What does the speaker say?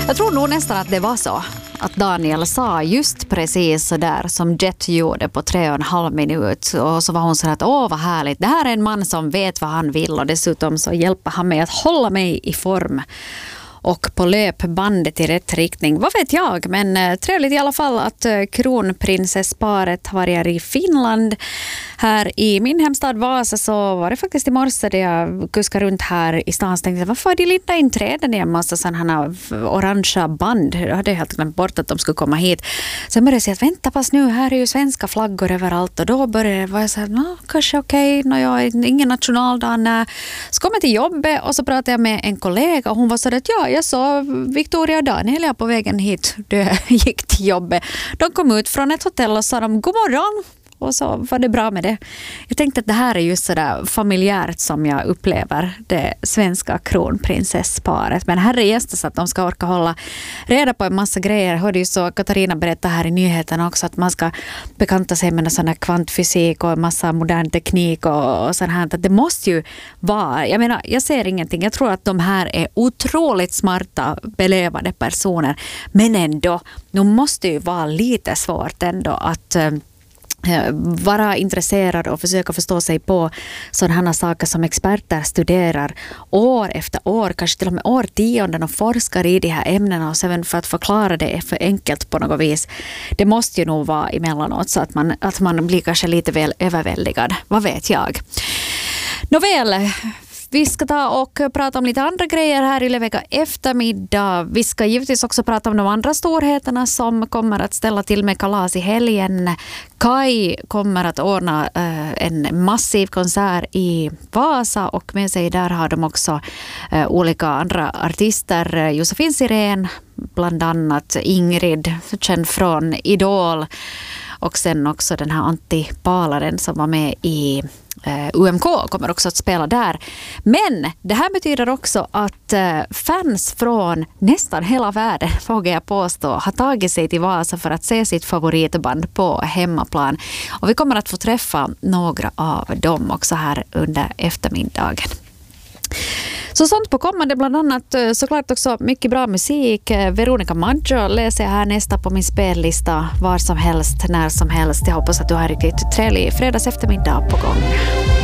Jag tror nog nästan att det var så att Daniel sa just precis så där som Jet gjorde på 3,5 minuter. Och så var hon så här att vad härligt. Det här är en man som vet vad han vill och dessutom så hjälper han mig att hålla mig i form och på löpbandet i rätt riktning. Vad vet jag, men trevligt i alla fall att kronprinsessparet har varit i Finland. Här i min hemstad Vasa så var det faktiskt i morse där jag kuskade runt här i stan och tänkte varför har de linda in träden i en massa sådana orangea band? Jag hade helt glömt bort att de skulle komma hit. Så började jag säga att vänta pass nu, här är ju svenska flaggor överallt och då började det vara så här, kanske okej, jag är ingen nationaldag. Så kom jag till jobbet och så pratade jag med en kollega och hon var så att jag såg Victoria och Daniel på vägen hit. Det gick till jobbet. De kom ut från ett hotell och sa god morgon. Och så var det bra med det. Jag tänkte att det här är just sådär familjärt som jag upplever det svenska kronprinsessparet. Men här är gästas att de ska orka hålla reda på en massa grejer. Jag hörde ju så Katarina berätta här i nyheten också att man ska bekanta sig med sån här kvantfysik och en massa modern teknik och sånt här. Det måste ju vara, jag menar, jag ser ingenting. Jag tror att de här är otroligt smarta, belevade personer. Men ändå, de måste ju vara lite svårt ändå att vara intresserad och försöka förstå sig på sådana saker som experter studerar år efter år, kanske till och med årtionden och forskar i de här ämnena och sen för att förklara det är för enkelt på något vis. Det måste ju nog vara emellanåt så att man blir kanske lite väl överväldigad. Vad vet jag? Nåväl, vi ska ta och prata om lite andra grejer här i Levega eftermiddag. Vi ska givetvis också prata om de andra storheterna som kommer att ställa till med kalas i helgen. Kai kommer att ordna en massiv konsert i Vasa och med sig där har de också olika andra artister. Josefin Sirén, bland annat Ingrid, känd från Idol. Och sen också den här Antti Paalaren som var med i UMK kommer också att spela där. Men det här betyder också att fans från nästan hela världen, vågar jag påstå, har tagit sig till Vasa för att se sitt favoritband på hemmaplan. Och vi kommer att få träffa några av dem också här under eftermiddagen. Så sånt på kommande, bland annat såklart också mycket bra musik. Veronica Maggio läser jag här nästa på min spellista var som helst, när som helst. Jag hoppas att du har riktigt trevlig fredags eftermiddag på gång.